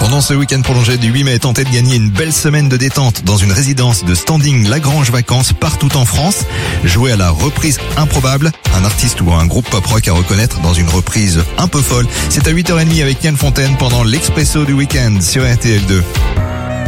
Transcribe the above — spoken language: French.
Pendant ce week-end prolongé du 8 mai, tentez de gagner une belle semaine de détente dans une résidence de Standing Lagrange Vacances partout en France. Jouez à la reprise improbable, un artiste ou un groupe pop-rock à reconnaître dans une reprise un peu folle. C'est à 8h30 avec Yann Fontaine pendant l'Expresso du week-end sur RTL2.